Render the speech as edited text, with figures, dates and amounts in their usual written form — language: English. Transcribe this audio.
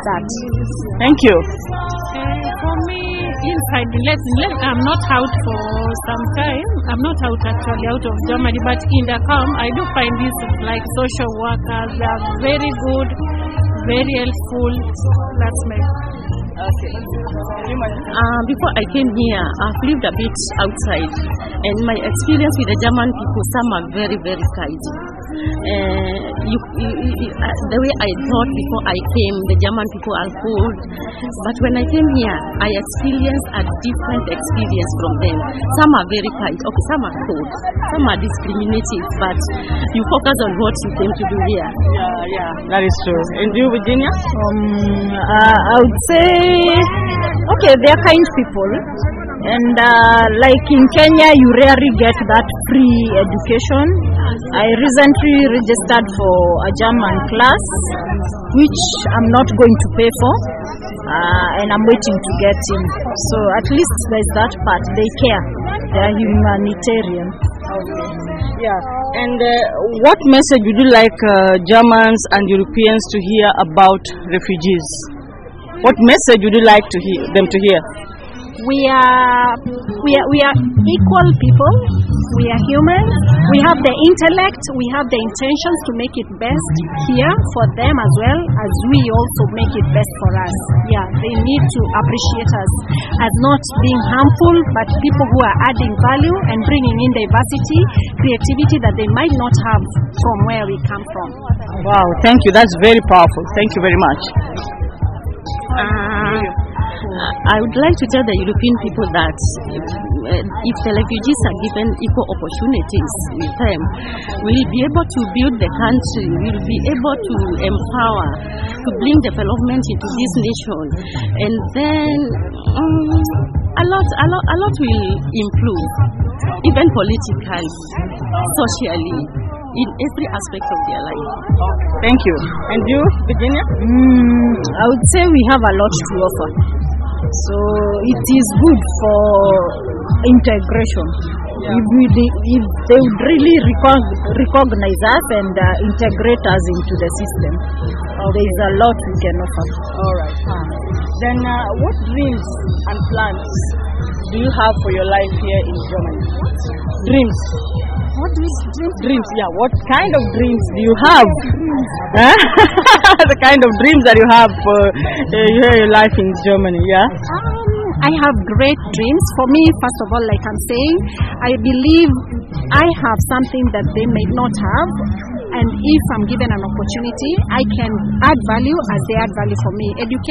that. Thank you. For me, inside, I'm not out for some time. I'm not out actually out of Germany, but in the camp, I do find this like social workers. They are very good, very helpful. That's my. Okay. Before I came here, I've lived a bit outside, and my experience with the German people, some are very, very kind. The way I thought before I came, the German people are cold, but when I came here, I experienced a different experience from them. Some are very kind, okay, some are cold, some are discriminative, but you focus on what you came to do here. Yeah, that is true. And you, Virginia? I would say, okay, they are kind people, and like in Kenya, you rarely get that free education. I recently registered for a German class, which I'm not going to pay for, and I'm waiting to get in. So at least there's that part. They care. They are humanitarian. Yeah. And what message would you like Germans and Europeans to hear about refugees? What message would you like them to hear? We are equal people. We are human. We have the intellect. We have the intentions to make it best here for them as well as we also make it best for us. Yeah, they need to appreciate us as not being harmful, but people who are adding value and bringing in diversity, creativity that they might not have from where we come from. Wow, thank you. That's very powerful. Thank you very much. I would like to tell the European people that if the refugees are given equal opportunities with them, we'll be able to build the country, we'll be able to empower, to bring development into this nation, and then a lot will improve, even politically, socially, in every aspect of their life. Thank you. And you, Virginia? I would say we have a lot to offer. So it is good for integration. Yeah. If they would really recognize us and integrate us into the system, there is a lot we can offer. All right. Then what dreams and plans do you have for your life here in Germany? Dreams. What dreams? Yeah, what kind of dreams do you have? The kind of dreams that you have for your life in Germany, yeah? I have great dreams. For me, first of all, like I'm saying, I believe I have something that they may not have. And if I'm given an opportunity, I can add value as they add value for me. Education